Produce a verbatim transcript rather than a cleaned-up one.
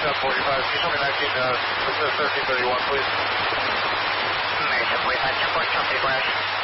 seven forty-five. Can you show me nineteen, uh, thirteen thirty-one, please? American forty-five, ten forty, Chelsea Flash.